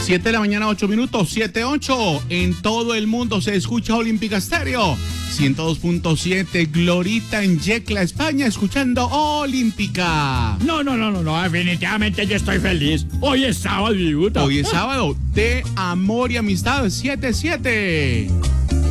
7 de la mañana, 8 minutos, 7:08. En todo el mundo se escucha Olímpica Estéreo. 102.7, Glorita en Yecla, España, escuchando Olímpica. No, definitivamente yo estoy feliz. Hoy es sábado, Viuta. Hoy es sábado de amor y amistad, 7-7.